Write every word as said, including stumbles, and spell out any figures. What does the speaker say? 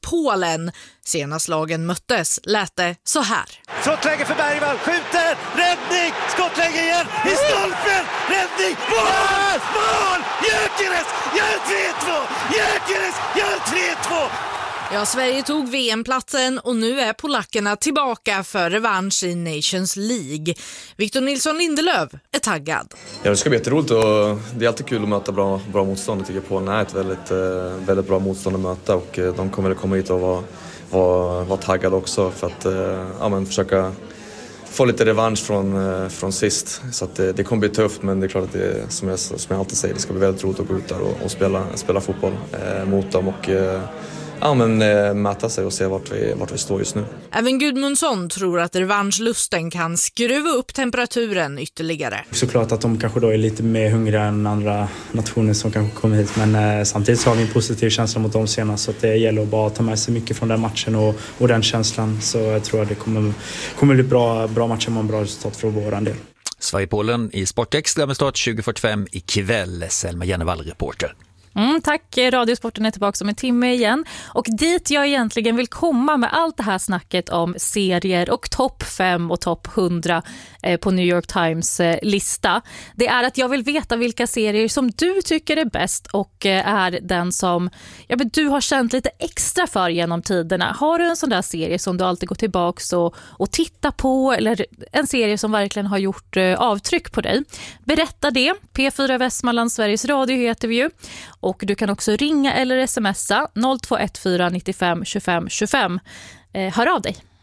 Polen. Senast lagen möttes lät det så här. Skottläge för Bergvall, skjuter, räddning, skottläge igen, i stolpen, räddning, mål, mål, Gyökeres, gör tre två, Gyökeres, gör tre två. Ja, Sverige tog V M-platsen och nu är polackerna tillbaka för revansch i Nations League. Victor Nilsson Lindelöf är taggad. Ja, det ska bli jätteroligt och det är alltid kul att möta bra, bra motstånd. Jag tycker Polen är ett väldigt, väldigt bra motstånd att möta och de kommer att komma hit och vara, vara, vara taggade också för att ja, men försöka få lite revansch från, från sist. Så att det, det kommer bli tufft, men det är klart att det, som jag, som jag alltid säger, det ska bli väldigt roligt att gå ut där och, och spela, spela fotboll eh, mot dem och ja, men äh, mäta sig och se vart vi, vart vi står just nu. Även Gudmundsson tror att revanschlusten kan skruva upp temperaturen ytterligare. Såklart att de kanske då är lite mer hungriga än andra nationer som kanske kommer hit. Men äh, samtidigt så har vi en positiv känsla mot dem senast. Så att det gäller att bara ta med sig mycket från den matchen och, och den känslan. Så jag tror att det kommer, kommer bli bra, bra matcher med en bra resultat för vår del. Sverige-Polen i Sportextra med start tjugo fyrtiofem ikväll. Selma Jennevall, reporter. Mm, tack, Radiosporten är tillbaka om en timme igen. Och dit jag egentligen vill komma med allt det här snacket om serier och topp fem och topp hundra eh, på New York Times eh, lista. Det är att jag vill veta vilka serier som du tycker är bäst och eh, är den som ja, men du har känt lite extra för genom tiderna. Har du en sån där serie som du alltid går tillbaka och, och tittar på, eller en serie som verkligen har gjort eh, avtryck på dig? Berätta det. P fyra Västmanland, Sveriges Radio heter vi ju. Och du kan också ringa eller smsa noll två ett fyra nittiofem tjugofem tjugofem. Eh, hör av dig.